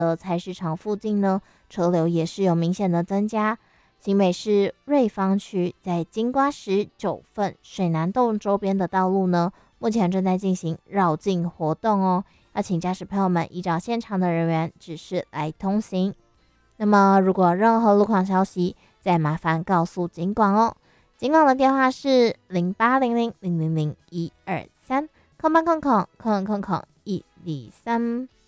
菜市场附近呢，车流也是有明显的增加。新北市瑞芳区在金瓜石、九份、水南洞周边的道路呢，目前正在进行绕境活动哦，要请驾驶朋友们依照现场的人员指示来通行。那么如果有任何路况消息，再麻烦告诉警广哦。警广的电话是0800000123，空123。